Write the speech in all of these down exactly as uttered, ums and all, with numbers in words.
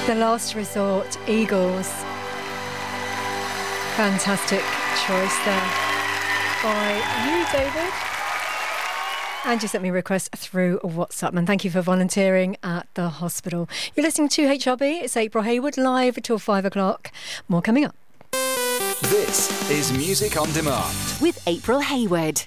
The Last Resort, Eagles. Fantastic choice there by you, David. And you sent me a request through WhatsApp, and thank you for volunteering at the hospital. You're listening to H R B. It's April Hayward, live till five o'clock. More coming up. This is Music on Demand with April Hayward.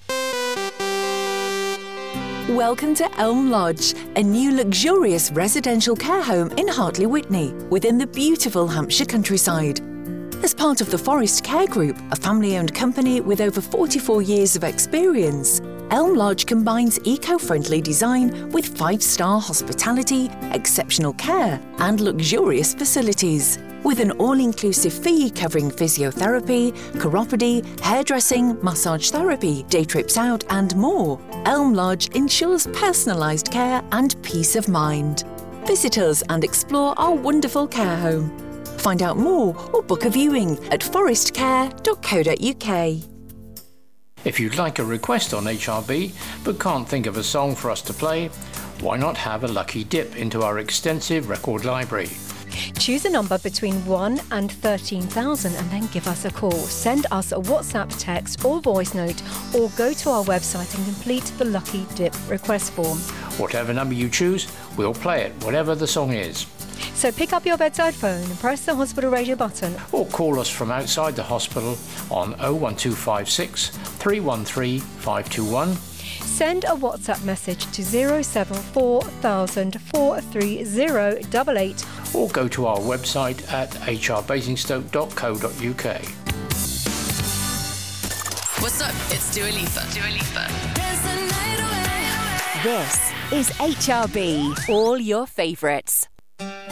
Welcome to Elm Lodge, a new luxurious residential care home in Hartley Witney, within the beautiful Hampshire countryside. As part of the Forest Care Group, a family-owned company with over forty-four years of experience, Elm Lodge combines eco-friendly design with five-star hospitality, exceptional care and luxurious facilities. With an all-inclusive fee covering physiotherapy, chiropody, hairdressing, massage therapy, day trips out and more, Elm Lodge ensures personalised care and peace of mind. Visit us and explore our wonderful care home. Find out more or book a viewing at forest care dot co dot uk. If you'd like a request on H R B but can't think of a song for us to play, why not have a lucky dip into our extensive record library? Choose a number between one and thirteen thousand and then give us a call. Send us a WhatsApp text or voice note, or go to our website and complete the Lucky Dip request form. Whatever number you choose, we'll play it, whatever the song is. So pick up your bedside phone and press the hospital radio button. Or call us from outside the hospital on oh one two five six, three one three, five two one. Send a WhatsApp message to zero seven four thousand, four three zero eight eight. Or go to our website at h r basingstoke dot co dot uk. What's up? It's Dua Lipa. Dua Lipa. This is H R B, all your favourites.